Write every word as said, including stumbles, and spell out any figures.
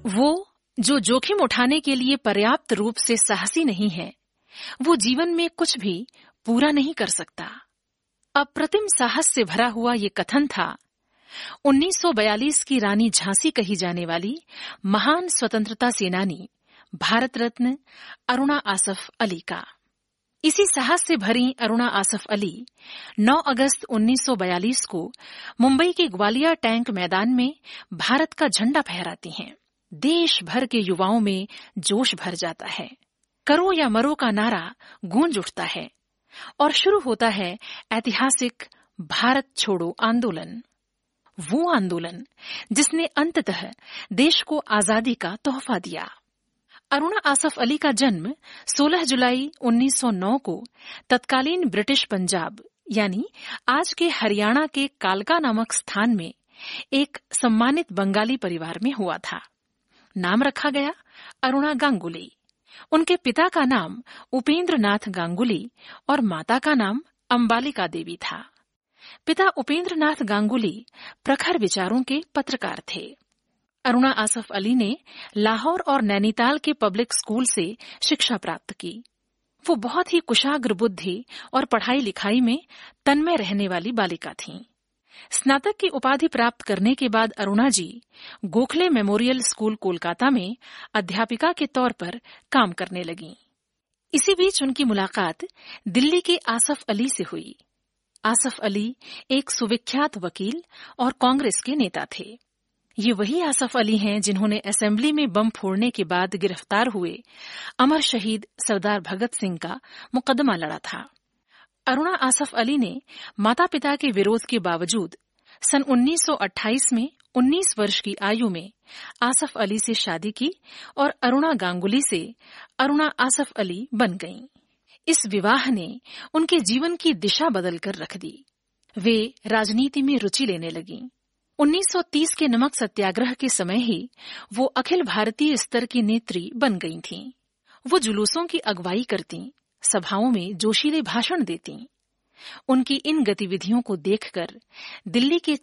वो जो जोखिम उठाने के लिए पर्याप्त रूप से साहसी नहीं है, वो जीवन में कुछ भी पूरा नहीं कर सकता। अप्रतिम साहस से भरा हुआ ये कथन था उन्नीस सौ बयालीस की रानी झांसी कही जाने वाली महान स्वतंत्रता सेनानी भारत रत्न अरुणा आसफ अली का। इसी साहस से भरी अरुणा आसफ अली नौ अगस्त उन्नीस सौ बयालीस को मुंबई के ग्वालियर टैंक मैदान में भारत का झंडा फहराती हैं। देश भर के युवाओं में जोश भर जाता है। करो या मरो का नारा गूंज उठता है और शुरू होता है ऐतिहासिक भारत छोड़ो आंदोलन। वो आंदोलन जिसने अंततः देश को आजादी का तोहफा दिया। अरुणा आसफ अली का जन्म सोलह जुलाई उन्नीस सौ नौ को तत्कालीन ब्रिटिश पंजाब यानी आज के हरियाणा के कालका नामक स्थान में एक सम्मानित बंगाली परिवार में हुआ था। नाम रखा गया अरुणा गांगुली। उनके पिता का नाम उपेंद्र नाथ गांगुली और माता का नाम अंबालिका देवी था। पिता उपेंद्र नाथ गांगुली प्रखर विचारों के पत्रकार थे। अरुणा आसफ अली ने लाहौर और नैनीताल के पब्लिक स्कूल से शिक्षा प्राप्त की। वो बहुत ही कुशाग्र बुद्धि और पढ़ाई लिखाई में तन्मय रहने वाली बालिका थीं। स्नातक की उपाधि प्राप्त करने के बाद अरुणा जी गोखले मेमोरियल स्कूल कोलकाता में अध्यापिका के तौर पर काम करने लगीं। इसी बीच उनकी मुलाकात दिल्ली के आसफ अली से हुई। आसफ अली एक सुविख्यात वकील और कांग्रेस के नेता थे। ये वही आसफ अली हैं जिन्होंने असेंबली में बम फोड़ने के बाद गिरफ्तार हुए अमर शहीद सरदार भगत सिंह का मुकदमा लड़ा था। अरुणा आसफ अली ने माता पिता के विरोध के बावजूद सन उन्नीस सौ अट्ठाईस में उन्नीस वर्ष की आयु में आसफ अली से शादी की और अरुणा गांगुली से अरुणा आसफ अली बन गईं। इस विवाह ने उनके जीवन की दिशा बदलकर रख दी। वे राजनीति में रुचि लेने लगीं। उन्नीस सौ तीस के नमक सत्याग्रह के समय ही वो अखिल भारतीय स्तर की नेत्री बन गई थीं। वो जुलूसों की अगुवाई करती, सभाओं में जोशीले भाषण देती। उनकी इन गतिविधियों को देखकर दिल्ली के